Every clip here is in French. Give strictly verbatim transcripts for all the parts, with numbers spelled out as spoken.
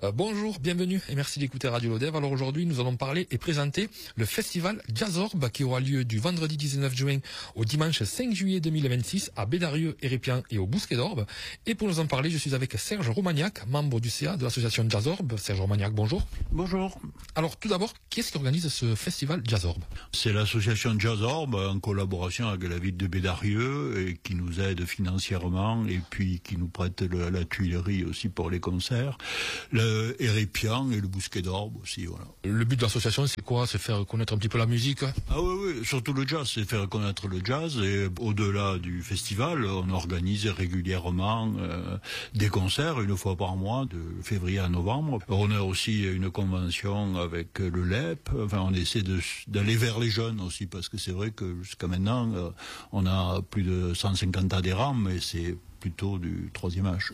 Euh, bonjour, bienvenue et merci d'écouter Radio Lodève. Alors aujourd'hui, nous allons parler et présenter le festival Jazzorb qui aura lieu du vendredi dix-neuf juin au dimanche cinq juillet deux mille vingt-six à Bédarieux, Hérépian et au Bousquet d'Orbe. Et pour nous en parler, je suis avec Serge Romagnac, membre du C A de l'association Jazzorb. Serge Romagnac, bonjour. Bonjour. Alors tout d'abord, qui est-ce qui organise ce festival Jazzorb? C'est l'association Jazzorb en collaboration avec la ville de Bédarieux et qui nous aide financièrement et puis qui nous prête le, la Tuilerie aussi pour les concerts. Le Hérépian et le Bousquet d'Orbe aussi, voilà. Le but de l'association, c'est quoi? C'est faire connaître un petit peu la musique? Ah oui, oui, surtout le jazz, c'est faire connaître le jazz. Et au-delà du festival, on organise régulièrement euh, des concerts, une fois par mois, de février à novembre. On a aussi une convention avec le L E P. Enfin, on essaie de, d'aller vers les jeunes aussi, parce que c'est vrai que jusqu'à maintenant, euh, on a plus de cent cinquante adhérents, mais c'est plutôt du troisième âge.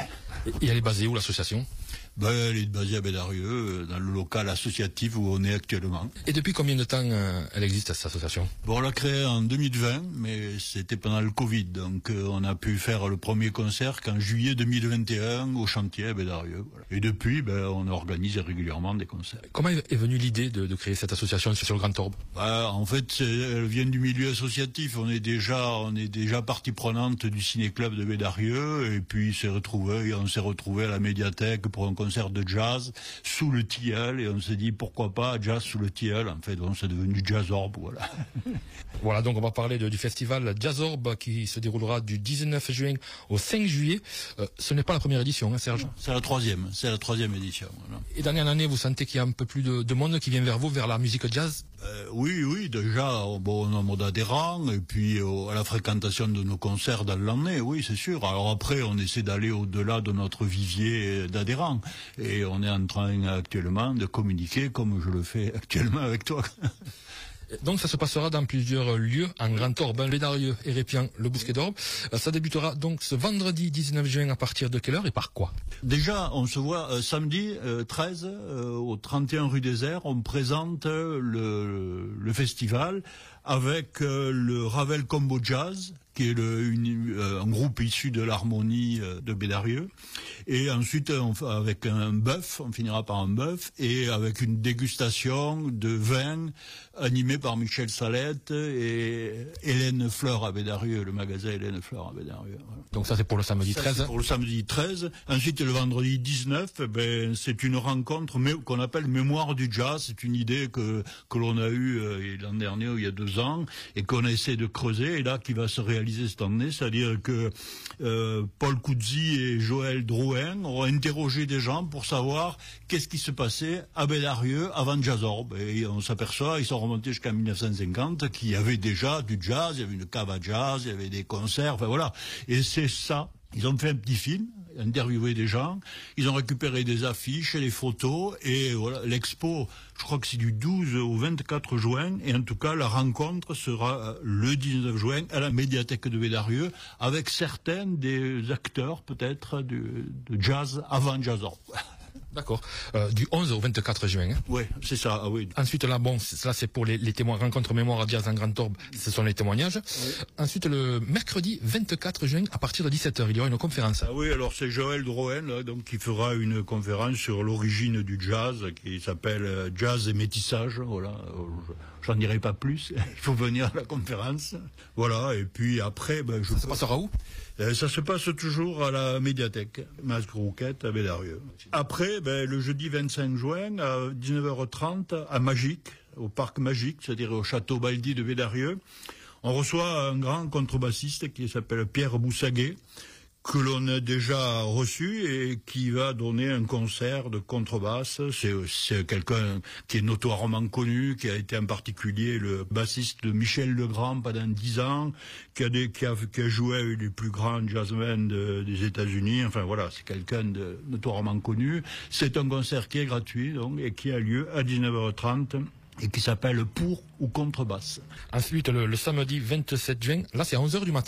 Et elle est basée où, l'association? Ben, elle est basée à Bédarieux, dans le local associatif où on est actuellement. Et depuis combien de temps euh, elle existe, cette association? Bon, on l'a créée en deux mille vingt, mais c'était pendant le Covid, donc euh, on a pu faire le premier concert qu'en juillet deux mille vingt et un au chantier à Bédarieux. Voilà. Et depuis, ben, on organise régulièrement des concerts. Comment est venue l'idée de, de créer cette association sur le Grand Orbe? Ben, en fait, elle vient du milieu associatif. On est déjà, on est déjà partie prenante du ciné-club de Bédarieux, et puis s'est retrouvé, on s'est retrouvé à la médiathèque pour un concert de jazz sous le tilleul, et on s'est dit pourquoi pas jazz sous le tilleul. En fait, bon, c'est devenu Jazzorb, voilà. Voilà, donc on va parler de, du festival Jazzorb qui se déroulera du dix-neuf juin au cinq juillet. Euh, ce n'est pas la première édition, hein, Serge? C'est la troisième, c'est la troisième édition. Voilà. Et d'année en année, vous sentez qu'il y a un peu plus de, de monde qui vient vers vous, vers la musique jazz? Euh, oui, oui, déjà, au bon nombre d'adhérents, et puis euh, à la fréquentation de nos concerts dans l'année, oui, c'est sûr. Alors après, on essaie d'aller au-delà de notre vivier d'adhérents, et on est en train actuellement de communiquer comme je le fais actuellement avec toi. Donc ça se passera dans plusieurs lieux en Grand Orbe, Bédarieux, Hérépian, le Bousquet d'Orbe. Ça débutera donc ce vendredi dix-neuf juin à partir de quelle heure et par quoi? Déjà, on se voit euh, samedi euh, treize euh, au trente et un rue des Airs. On présente euh, le, le festival avec euh, le Ravel Combo Jazz, qui est le, une, euh, un groupe issu de l'harmonie euh, de Bédarieux. Et ensuite, on, avec un bœuf, on finira par un bœuf, et avec une dégustation de vin animée par Michel Salette et Hélène Fleur à Bédarieux, le magasin Hélène Fleur à Bédarieux. Voilà. Donc ça c'est pour le samedi ça, treize. C'est pour le samedi treize. Ensuite, le vendredi dix-neuf, ben, c'est une rencontre mais, qu'on appelle Mémoire du jazz. C'est une idée que, que l'on a eue euh, l'an dernier, ou il y a deux ans, et qu'on essaie de creuser, et là, qui va se réaliser cette année, c'est-à-dire que euh, Paul Couzzi et Joël Drouin ont interrogé des gens pour savoir qu'est-ce qui se passait à Bédarieux avant Jazzorb. Et on s'aperçoit, ils sont remontés jusqu'en mille neuf cent cinquante, qu'il y avait déjà du jazz, il y avait une cave à jazz, il y avait des concerts, enfin voilà. Et c'est ça. Ils ont fait un petit film, interviewé des gens, ils ont récupéré des affiches, des photos, et voilà, l'expo, je crois que c'est du douze au vingt-quatre juin, et en tout cas, la rencontre sera le dix-neuf juin à la médiathèque de Bédarieux, avec certains des acteurs, peut-être, de, de jazz avant Jazzorb. D'accord. Euh, du onze au vingt-quatre juin. Hein. Oui, c'est ça. Ah oui. Ensuite, là, bon, ça c'est pour les, les témoins, rencontre mémoire jazz en Grand Orbe, ce sont les témoignages. Oui. Ensuite, le mercredi vingt-quatre juin, à partir de dix-sept heures, il y aura une conférence. Ah oui, alors c'est Joël Drouin, là, donc, qui fera une conférence sur l'origine du jazz, qui s'appelle euh, Jazz et métissage. Voilà. J'en dirai pas plus. Il faut venir à la conférence. Voilà. Et puis après, ben, je. Ça se passera où? Euh, ça se passe toujours à la médiathèque, Masque Rouquette à Bédarieux. Après, ben, le jeudi vingt-cinq juin, à dix-neuf heures trente, à Magique, au parc Magique, c'est-à-dire au château Baldi de Bédarieux, on reçoit un grand contrebassiste qui s'appelle Pierre Boussaguet, que l'on a déjà reçu et qui va donner un concert de contrebasse. C'est, c'est quelqu'un qui est notoirement connu, qui a été en particulier le bassiste de Michel Legrand pendant dix ans, qui a, des, qui a, qui a joué avec les plus grands jazzmen de, des États-Unis. Enfin voilà, c'est quelqu'un de notoirement connu. C'est un concert qui est gratuit donc, et qui a lieu à dix-neuf heures trente. Et qui s'appelle Pour ou Contrebasse. Ensuite, le, le samedi vingt-sept juin, là c'est à onze heures du matin.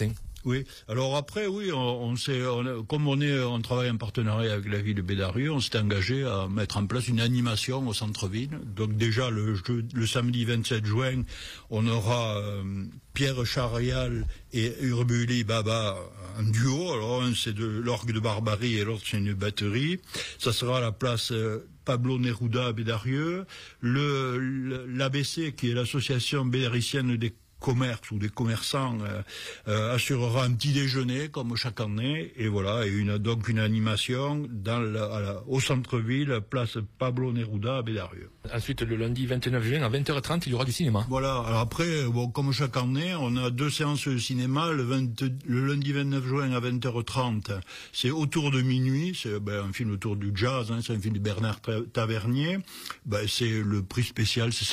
Oui. Alors après, oui, on, on s'est, on, comme on est, on travaille en partenariat avec la ville de Bédarieux, on s'est engagé à mettre en place une animation au centre-ville. Donc déjà le, le samedi vingt-sept juin, on aura euh, Pierre Charial et Urbuli Baba en duo. Alors un c'est de l'orgue de Barbarie et l'autre c'est une batterie. Ça sera à la place euh, Pablo Neruda à Bédarieux. Le, le l'A B C, qui est l'association bédaricienne des commerce ou des commerçants euh, euh, assurera un petit déjeuner comme chaque année, et voilà, et une, donc une animation dans la, à la, au centre-ville, place Pablo Neruda à Bédarieux. Ensuite, le lundi vingt-neuf juin à vingt heures trente, il y aura du cinéma. Voilà, alors après, bon, comme chaque année, on a deux séances de cinéma. Le, vingt, le lundi vingt-neuf juin à vingt heures trente, c'est Autour de minuit, c'est ben, un film autour du jazz, hein, c'est un film de Bernard Tavernier. Ben, c'est le prix spécial, c'est